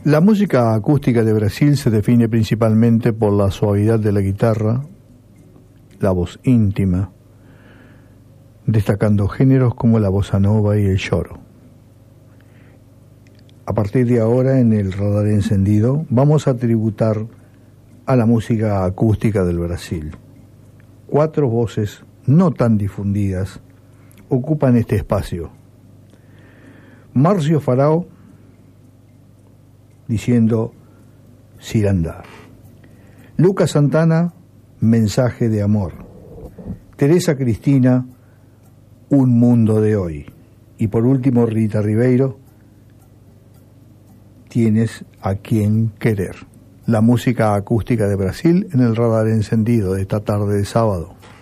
La música acústica de Brasil se define principalmente por la suavidad de la guitarra, la voz íntima, destacando géneros como la bossa nova y el choro. A partir de ahora, en el radar encendido, vamos a tributar a la música acústica del Brasil. 4 voces no tan difundidas ocupan este espacio. Márcio Farao, diciendo Cirandá. Lucas Santana, Mensaje de amor. Teresa Cristina, Un mundo de hoy. Y por último, Rita Ribeiro, Tienes a quien querer. La música acústica de Brasil en el radar encendido de esta tarde de sábado.